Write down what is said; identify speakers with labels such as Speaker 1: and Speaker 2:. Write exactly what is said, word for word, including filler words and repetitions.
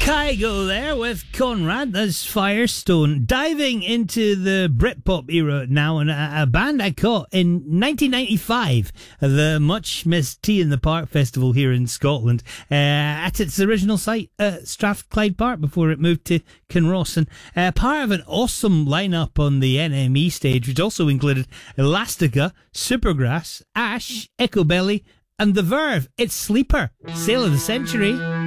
Speaker 1: Kygo there with Conrad. That's Firestone. Diving into the Britpop era now, and a, a band I caught in nineteen ninety-five, the much missed Tea in the Park Festival here in Scotland, uh, at its original site at Strathclyde Park before it moved to Kinross. And uh, part of an awesome lineup on the N M E stage, which also included Elastica, Supergrass, Ash, Echobelly, and The Verve. It's Sleeper, Sale of the Century.